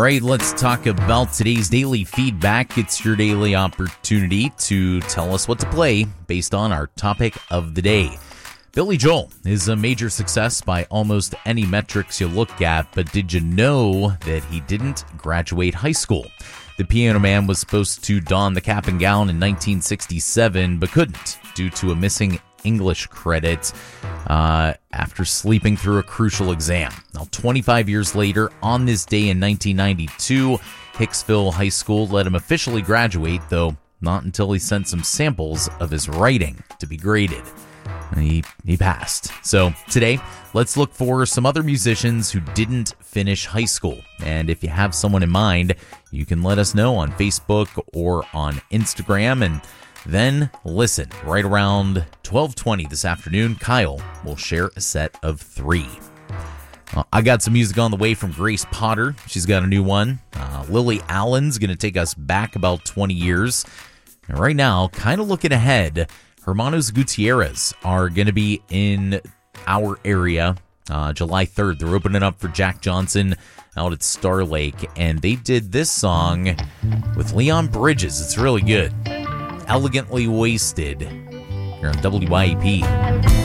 right, let's talk about today's daily feedback. It's your daily opportunity to tell us what to play based on our topic of the day. Billy Joel is a major success by almost any metrics you look at, but did you know that he didn't graduate high school? The Piano Man was supposed to don the cap and gown in 1967, but couldn't due to a missing English credit after sleeping through a crucial exam. Now, 25 years later, on this day in 1992, Hicksville High School let him officially graduate, though not until he sent some samples of his writing to be graded. He passed. So today, let's look for some other musicians who didn't finish high school. And if you have someone in mind, you can let us know on Facebook or on Instagram. And then listen, right around 12:20 this afternoon, Kyle will share a set of 3. I got some music on the way from Grace Potter. She's got a new one. Lily Allen's going to take us back about 20 years. And right now, kind of looking ahead, Hermanos Gutierrez are going to be in our area July 3rd. They're opening up for Jack Johnson out at Star Lake, and they did this song with Leon Bridges. It's really good. Elegantly Wasted. You're on WYEP.